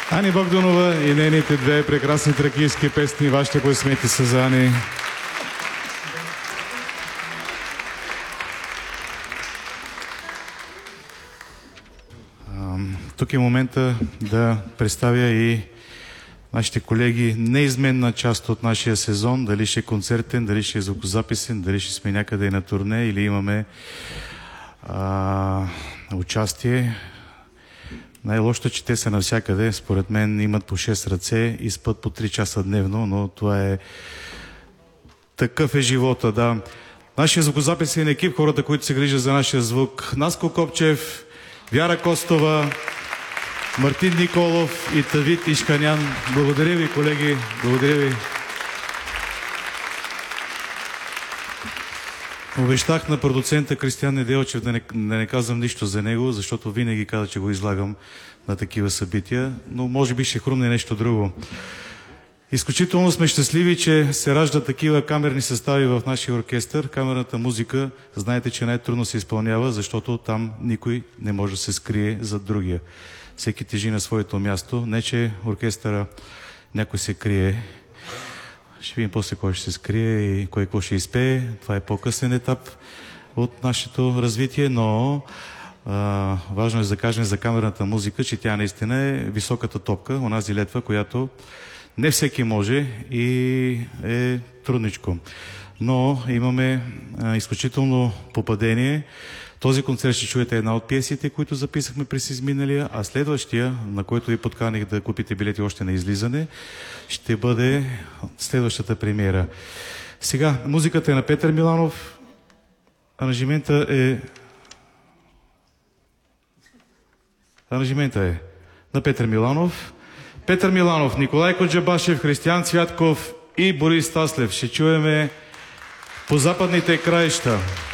Ани Богданова и нейните две прекрасни тракийски песни. Вашите аплодисменти са за Ани. Тук е момента да представя и нашите колеги, неизменна част от нашия сезон, дали ще е концертен, дали ще е звукозаписен, дали ще сме някъде на турне или имаме участие. Най-лошото, че те са навсякъде. Според мен имат по 6 ръце и спът по 3 часа дневно, но това е... Такъв е живота, да. Нашия звукозаписен екип, хората, които се грижат за нашия звук. Наско Копчев, Вяра Костова, Мартин Николов и Тавид Ишканян. Благодаря ви, колеги. Благодаря ви. Обещах на продуцента Кристиян Неделчев да не казвам нищо за него, защото винаги каза, че го излагам на такива събития, но може би ще хрумне нещо друго. Изключително сме щастливи, че се раждат такива камерни състави в нашия оркестър. Камерната музика, знаете, че най-трудно се изпълнява, защото там никой не може да се скрие зад другия. Всеки тежи на своето място. Не, че оркестъра някой се крие. Ще видим после кой ще се скрие и кой какво ще изпее. Това е по-късен етап от нашето развитие, но важно е да кажем за камерната музика, че тя наистина е високата топка, онази летва, която не всеки може и е трудничко. Но имаме изключително попадение. Този концерт ще чуете една от пиесите, които записахме през изминалия, а следващия, на който ви подканих да купите билети още на излизане, ще бъде следващата премиера. Сега, музиката е на Петър Миланов, аранжимента е на Петър Миланов. Петър Миланов, Николай Коджабашев, Християн Цвятков и Борис Таслев. Ще чуеме по западните краища.